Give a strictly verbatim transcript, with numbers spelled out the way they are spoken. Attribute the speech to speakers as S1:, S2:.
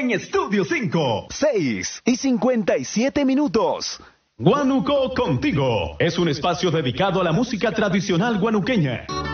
S1: en Estudio cinco.
S2: seis y cincuenta y siete minutos.
S1: Guanuco Contigo es un espacio dedicado a la música tradicional guanuqueña.